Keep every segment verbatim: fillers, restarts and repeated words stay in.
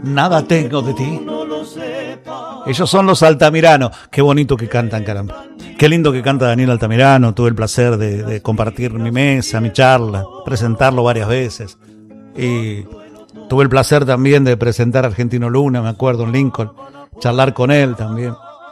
nada tengo de ti. Ellos son los Altamirano. Qué bonito que cantan, caramba. Qué lindo que canta Daniel Altamirano. Tuve el placer de, de compartir mi mesa, mi charla, presentarlo varias veces. Y tuve el placer también de presentar a Argentino Luna, me acuerdo, en Lincoln, charlar con él también.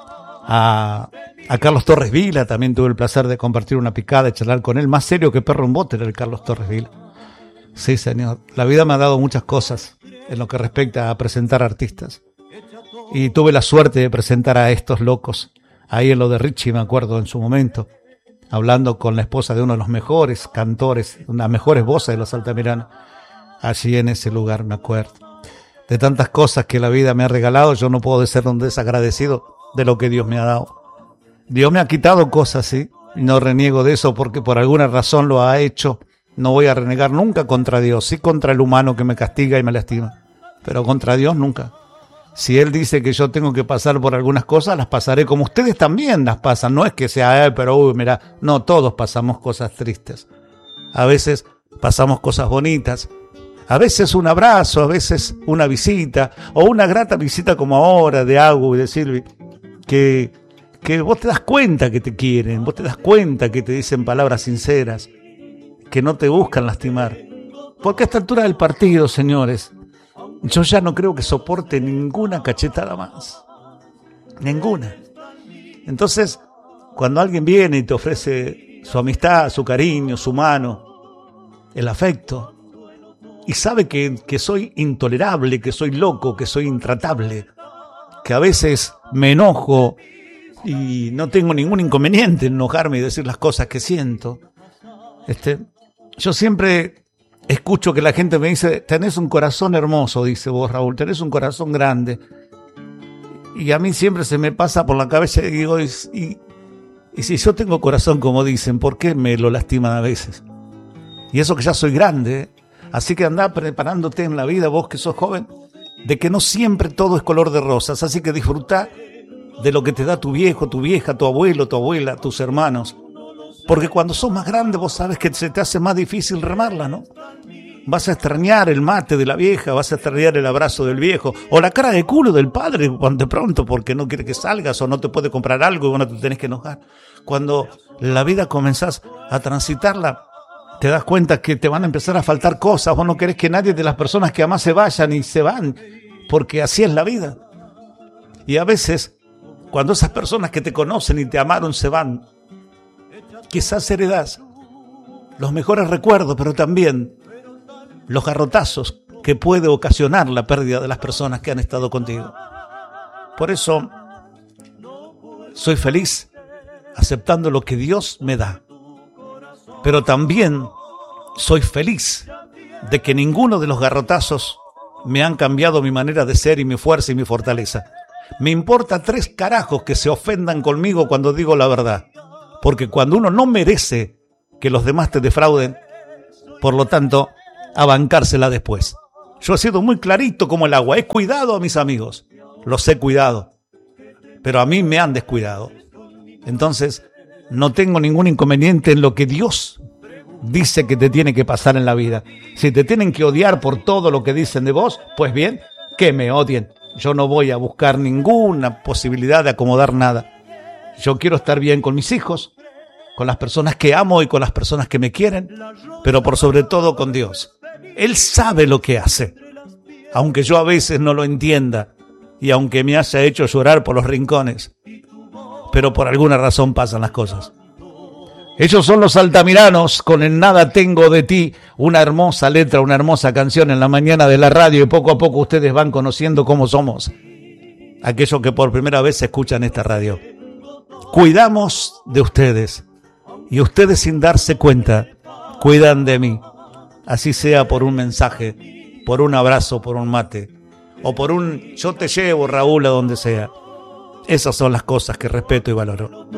A, a Carlos Torres Vila también tuve el placer de compartir una picada y charlar con él. Más serio que perro en bote era el Carlos Torres Vila. Sí, señor. La vida me ha dado muchas cosas en lo que respecta a presentar artistas. Y tuve la suerte de presentar a estos locos ahí en lo de Richie, me acuerdo, en su momento, hablando con la esposa de uno de los mejores cantores, una de las mejores voces de los Altamirano, allí en ese lugar, me acuerdo. De tantas cosas que la vida me ha regalado, yo no puedo ser un desagradecido de lo que Dios me ha dado. Dios me ha quitado cosas, sí, y no reniego de eso porque por alguna razón lo ha hecho. No voy a renegar nunca contra Dios, sí contra el humano que me castiga y me lastima, pero contra Dios nunca. Si Él dice que yo tengo que pasar por algunas cosas, las pasaré como ustedes también las pasan. No es que sea, eh, pero uy, mira, no, todos pasamos cosas tristes. A veces pasamos cosas bonitas. A veces un abrazo, a veces una visita, o una grata visita como ahora de Agu y de Silvi, que, que vos te das cuenta que te quieren, vos te das cuenta que te dicen palabras sinceras, que no te buscan lastimar. Porque a esta altura del partido, señores, yo ya no creo que soporte ninguna cachetada más. Ninguna. Entonces, cuando alguien viene y te ofrece su amistad, su cariño, su mano, el afecto, y sabe que, que soy intolerable, que soy loco, que soy intratable, que a veces me enojo y no tengo ningún inconveniente en enojarme y decir las cosas que siento, este, yo siempre escucho que la gente me dice, tenés un corazón hermoso, dice vos, Raúl, tenés un corazón grande. Y a mí siempre se me pasa por la cabeza y digo, y, y, y si yo tengo corazón como dicen, ¿por qué me lo lastiman a veces? Y eso que ya soy grande, así que andá preparándote en la vida, vos que sos joven, de que no siempre todo es color de rosas, así que disfrutá de lo que te da tu viejo, tu vieja, tu abuelo, tu abuela, tus hermanos. Porque cuando sos más grande vos sabes que se te hace más difícil remarla, ¿no? Vas a extrañar el mate de la vieja, vas a extrañar el abrazo del viejo, o la cara de culo del padre de pronto porque no quiere que salgas o no te puede comprar algo y bueno, te tenés que enojar. Cuando la vida comenzás a transitarla, te das cuenta que te van a empezar a faltar cosas, vos no querés que nadie de las personas que amás se vayan y se van, porque así es la vida. Y a veces, cuando esas personas que te conocen y te amaron se van, quizás heredás los mejores recuerdos, pero también los garrotazos que puede ocasionar la pérdida de las personas que han estado contigo. Por eso, soy feliz aceptando lo que Dios me da. Pero también soy feliz de que ninguno de los garrotazos me han cambiado mi manera de ser y mi fuerza y mi fortaleza. Me importa tres carajos que se ofendan conmigo cuando digo la verdad. Porque cuando uno no merece que los demás te defrauden, por lo tanto, a bancársela después. Yo he sido muy clarito como el agua. He cuidado a mis amigos. Los he cuidado. Pero a mí me han descuidado. Entonces, no tengo ningún inconveniente en lo que Dios dice que te tiene que pasar en la vida. Si te tienen que odiar por todo lo que dicen de vos, pues bien, que me odien. Yo no voy a buscar ninguna posibilidad de acomodar nada. Yo quiero estar bien con mis hijos, con las personas que amo y con las personas que me quieren, pero por sobre todo con Dios. Él sabe lo que hace, aunque yo a veces no lo entienda y aunque me haya hecho llorar por los rincones, pero por alguna razón pasan las cosas. Ellos son los Altamiranos con el Nada Tengo de Ti, una hermosa letra, una hermosa canción en la mañana de la radio y poco a poco ustedes van conociendo cómo somos, aquellos que por primera vez escuchan esta radio. Cuidamos de ustedes y ustedes sin darse cuenta cuidan de mí, así sea por un mensaje, por un abrazo, por un mate o por un yo te llevo, Raúl, a donde sea. Esas son las cosas que respeto y valoro.